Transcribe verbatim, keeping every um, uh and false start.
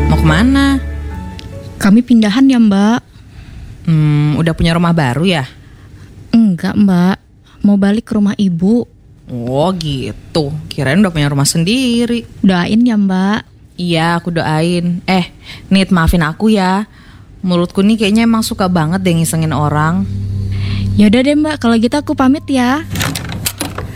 Mau kemana? Kami pindahan ya mbak. Hmm, udah punya rumah baru ya? Enggak mbak, mau balik ke rumah ibu. Oh gitu, kirain udah punya rumah sendiri. Doain ya mbak. Iya, aku doain. Eh, Nit, maafin aku ya. Mulutku nih kayaknya emang suka banget deh ngisengin orang. Yaudah deh mbak, kalau gitu aku pamit ya.